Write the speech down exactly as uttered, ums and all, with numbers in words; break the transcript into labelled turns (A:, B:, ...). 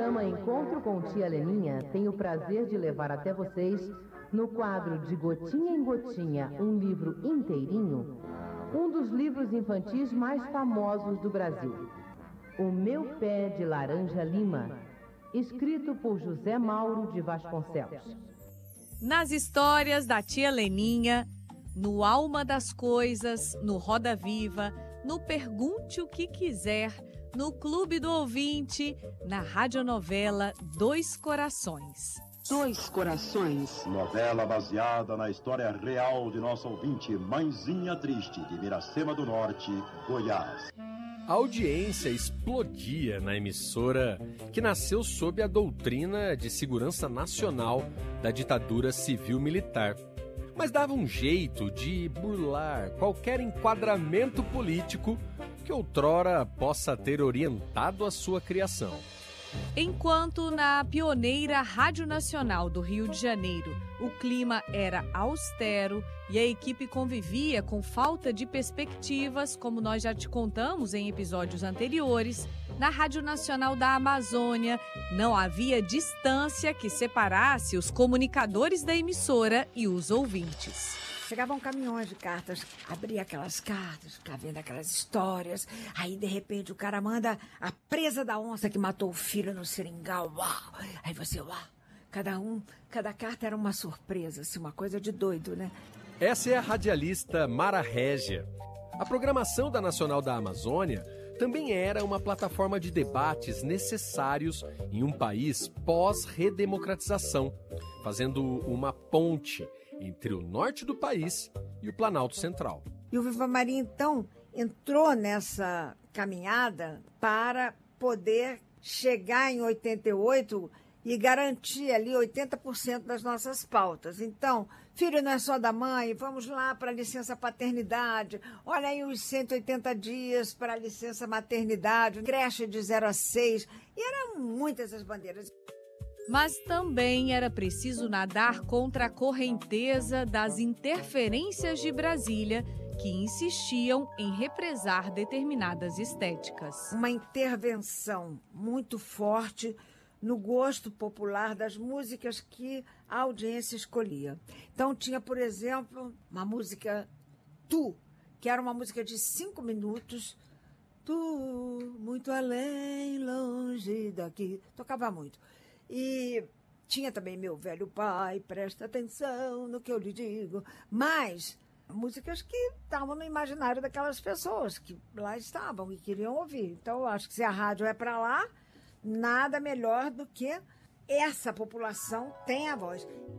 A: programa Encontro com Tia Leninha tenho o prazer de levar até vocês, no quadro De Gotinha em Gotinha, um livro inteirinho, um dos livros infantis mais famosos do Brasil, O Meu Pé de Laranja Lima, escrito por José Mauro de Vasconcelos.
B: Nas histórias da Tia Leninha, no Alma das Coisas, no Roda Viva, no Pergunte o que Quiser, no Clube do Ouvinte, na radionovela Dois Corações.
C: Dois Corações.
D: Novela baseada na história real de nossa ouvinte Mãezinha Triste, de Miracema do Norte, Goiás.
E: A audiência explodia na emissora que nasceu sob a doutrina de segurança nacional da ditadura civil-militar, mas dava um jeito de burlar qualquer enquadramento político que outrora possa ter orientado a sua criação.
B: Enquanto na pioneira Rádio Nacional do Rio de Janeiro o clima era austero e a equipe convivia com falta de perspectivas, como nós já te contamos em episódios anteriores, na Rádio Nacional da Amazônia não havia distância que separasse os comunicadores da emissora e os ouvintes.
C: Chegavam caminhões de cartas, abria aquelas cartas, ficava vendo aquelas histórias. Aí, de repente, o cara manda a presa da onça que matou o filho no seringal. Uau! Aí você, uau! Cada um, cada carta era uma surpresa, assim, uma coisa de doido, né?
E: Essa é a radialista Mara Régia. A programação da Nacional da Amazônia também era uma plataforma de debates necessários em um país pós-redemocratização, fazendo uma ponte entre o norte do país e o Planalto Central.
C: E o Viva Maria, então, entrou nessa caminhada para poder chegar em oitenta e oito e garantir ali oitenta por cento das nossas pautas. Então, filho não é só da mãe, vamos lá para a licença paternidade, olha aí os cento e oitenta dias para a licença maternidade, creche de zero a seis, e eram muitas as bandeiras.
B: Mas também era preciso nadar contra a correnteza das interferências de Brasília, que insistiam em represar determinadas estéticas.
C: Uma intervenção muito forte no gosto popular das músicas que a audiência escolhia. Então tinha, por exemplo, uma música Tu, que era uma música de cinco minutos. Tu, muito além, longe daqui. Tocava muito. E tinha também Meu Velho Pai, Presta Atenção no que eu lhe digo. Mas músicas que estavam no imaginário daquelas pessoas que lá estavam e queriam ouvir. Então, eu acho que se a rádio é para lá, nada melhor do que essa população tem a voz.